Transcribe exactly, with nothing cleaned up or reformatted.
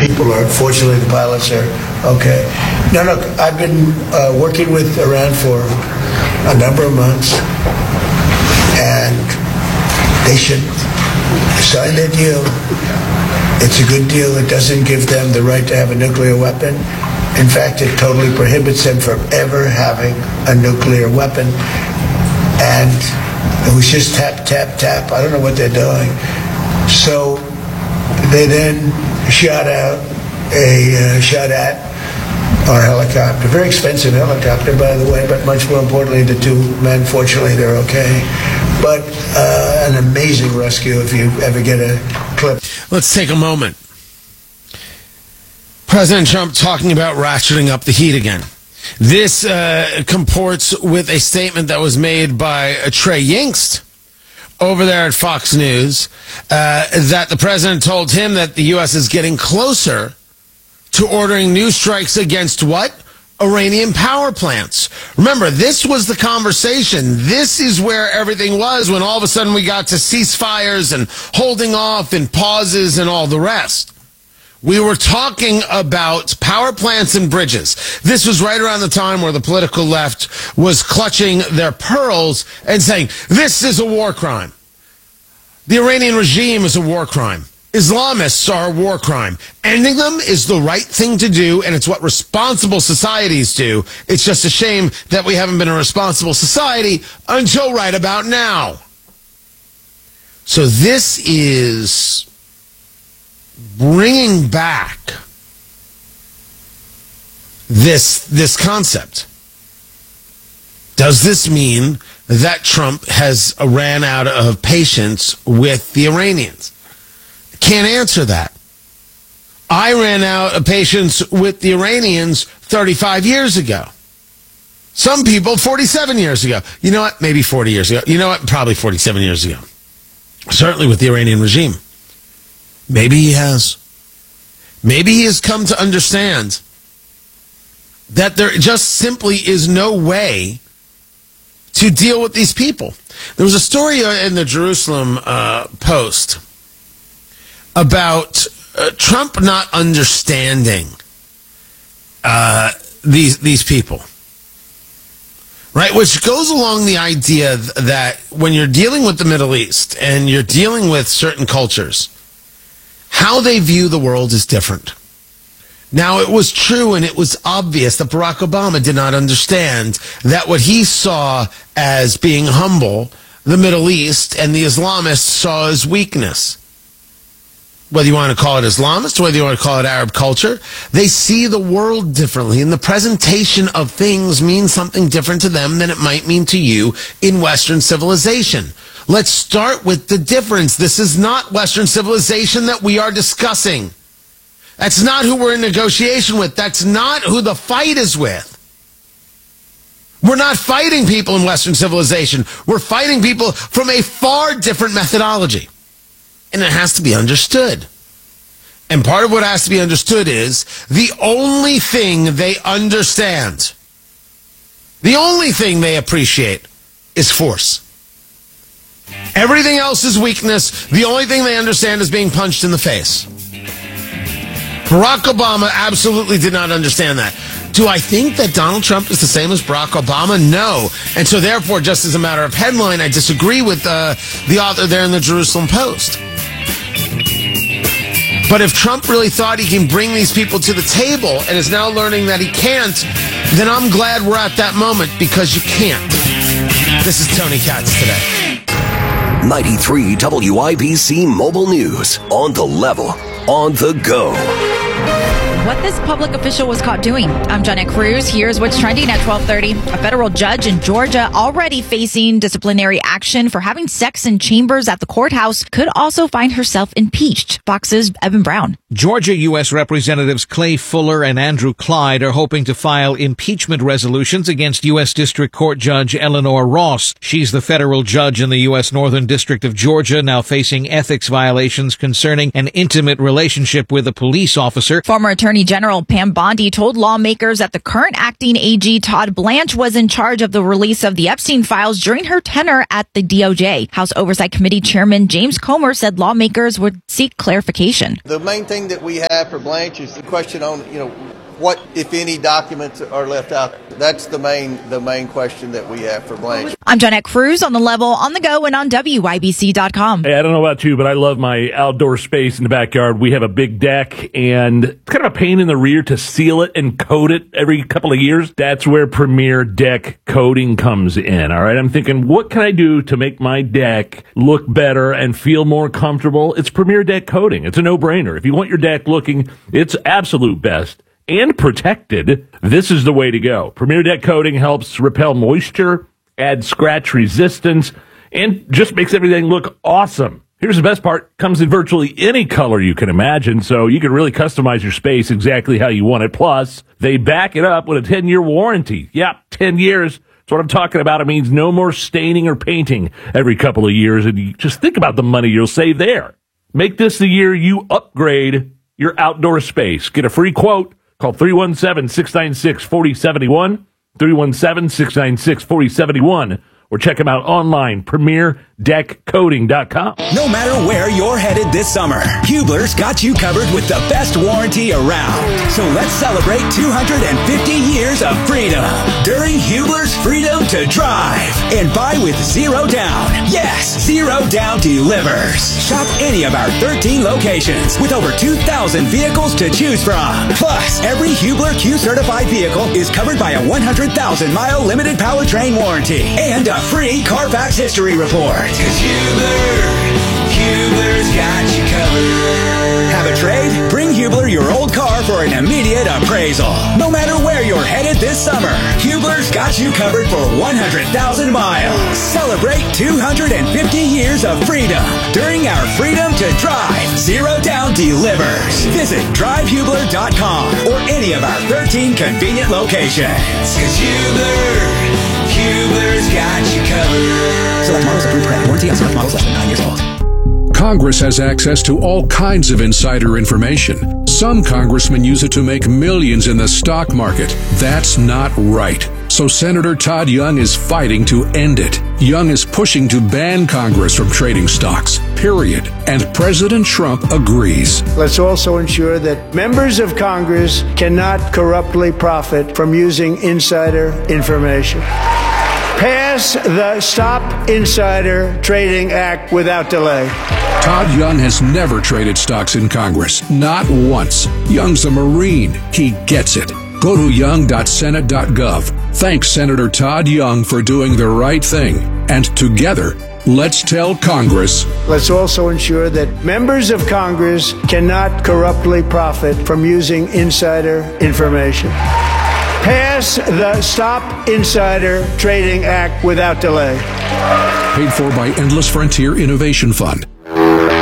people are. Fortunately, the pilots are okay. Now, look, I've been uh, working with Iran for a number of months, and they should sign their deal. It's a good deal. It doesn't give them the right to have a nuclear weapon. In fact, it totally prohibits them from ever having a nuclear weapon. And it was just tap, tap, tap. I don't know what they're doing. So they then shot out a uh, shot at our helicopter. Very expensive helicopter, by the way, but much more importantly, the two men, fortunately, they're okay. But uh, an amazing rescue if you ever get a clip. Let's take a moment. President Trump talking about ratcheting up the heat again. This uh, comports with a statement that was made by uh, Trey Yingst over there at Fox News, uh, that the president told him that the U S is getting closer to ordering new strikes against what? Iranian power plants. Remember, this was the conversation. This is where everything was when all of a sudden we got to ceasefires and holding off and pauses and all the rest. We were talking about power plants and bridges. This was right around the time where the political left was clutching their pearls and saying, this is a war crime. The Iranian regime is a war crime. Islamists are a war crime. Ending them is the right thing to do, and it's what responsible societies do. It's just a shame that we haven't been a responsible society until right about now. So this is bringing back this this concept. Does this mean that Trump has ran out of patience with the Iranians? Can't answer that. I ran out of patience with the Iranians thirty-five years ago. Some people forty-seven years ago. You know what? Maybe forty years ago. You know what? Probably forty-seven years ago. Certainly with the Iranian regime. Maybe he has. Maybe he has come to understand that there just simply is no way to deal with these people. There was a story in the Jerusalem uh, Post about uh, Trump not understanding uh, these these people, right? Which goes along the idea that when you're dealing with the Middle East and you're dealing with certain cultures, how they view the world is different. Now, it was true and it was obvious that Barack Obama did not understand that what he saw as being humble, the Middle East and the Islamists saw as weakness. Whether you want to call it Islamist, whether you want to call it Arab culture, they see the world differently, and the presentation of things means something different to them than it might mean to you in Western civilization. Let's start with the difference. This is not Western civilization that we are discussing. That's not who we're in negotiation with. That's not who the fight is with. We're not fighting people in Western civilization. We're fighting people from a far different methodology. And it has to be understood. And part of what has to be understood is the only thing they understand, the only thing they appreciate is force. Everything else is weakness. The only thing they understand is being punched in the face. Barack Obama absolutely did not understand that. Do I think that Donald Trump is the same as Barack Obama? No. And so therefore, just as a matter of headline, I disagree with uh, the author there in the Jerusalem Post. But if Trump really thought he can bring these people to the table and is now learning that he can't, then I'm glad we're at that moment, because you can't. This is Tony Katz today. ninety-three W I B C Mobile News. On the level. On the go. What this public official was caught doing. I'm Jenna Cruz. Here's what's trending at twelve thirty. A federal judge in Georgia already facing disciplinary action for having sex in chambers at the courthouse could also find herself impeached. Fox's Evan Brown. Georgia U S Representatives Clay Fuller and Andrew Clyde are hoping to file impeachment resolutions against U S District Court Judge Eleanor Ross. She's the federal judge in the U S Northern District of Georgia, now facing ethics violations concerning an intimate relationship with a police officer. Former Attorney Attorney General Pam Bondi told lawmakers that the current acting A G Todd Blanche was in charge of the release of the Epstein files during her tenure at the D O J. House Oversight Committee Chairman James Comer said lawmakers would seek clarification. The main thing that we have for Blanche is the question on, you know, what, if any, documents are left out. That's the main the main question that we have for Blanche. I'm Jeanette Cruz on The Level, on the go, and on W I B C dot com. Hey, I don't know about you, but I love my outdoor space in the backyard. We have a big deck, and it's kind of a pain in the rear to seal it and coat it every couple of years. That's where Premier Deck Coating comes in, all right? I'm thinking, what can I do to make my deck look better and feel more comfortable? It's Premier Deck Coating. It's a no-brainer. If you want your deck looking its absolute best and protected, this is the way to go. Premier Deck Coating helps repel moisture, add scratch resistance, and just makes everything look awesome. Here's the best part. Comes in virtually any color you can imagine, so you can really customize your space exactly how you want it. Plus, they back it up with a ten-year warranty. Yeah, ten years. That's what I'm talking about. It means no more staining or painting every couple of years, and you just think about the money you'll save there. Make this the year you upgrade your outdoor space. Get a free quote. Call three one seven, six nine six, four zero seven one, three one seven, six nine six, four zero seven one, or check them out online, premier deck coating dot com. No matter where you're headed this summer, Hubler's got you covered with the best warranty around. So let's celebrate two hundred fifty years of freedom during Hubler's Freedom to Drive. And buy with zero down. Yes, zero down delivers. Shop any of our thirteen locations with over two thousand vehicles to choose from. Plus, every Hubler Q-certified vehicle is covered by a one hundred thousand mile limited powertrain warranty and a free Carfax history report. Cause Hubler, Hubler's got you covered. Have a trade? Bring Hubler your old car for an immediate appraisal. No matter where you're headed this summer, Hubler's got you covered for one hundred thousand miles. Celebrate two hundred fifty years of freedom during our Freedom to Drive Zero Down Delivers. Visit drive hubler dot com or any of our thirteen convenient locations. Cause Hubler, Hubler's got you covered. Select models approved credit. Warranty on select models less than nine years old. Congress has access to all kinds of insider information. Some congressmen use it to make millions in the stock market. That's not right. So Senator Todd Young is fighting to end it. Young is pushing to ban Congress from trading stocks, period. And President Trump agrees. Let's also ensure that members of Congress cannot corruptly profit from using insider information. Pass the Stop Insider Trading Act without delay. Todd Young has never traded stocks in Congress, not once. Young's a Marine. He gets it. Go to young dot senate dot gov. Thanks Senator Todd Young for doing the right thing. And together, let's tell Congress. Let's also ensure that members of Congress cannot corruptly profit from using insider information. Pass the Stop Insider Trading Act without delay. Paid for by Endless Frontier Innovation Fund.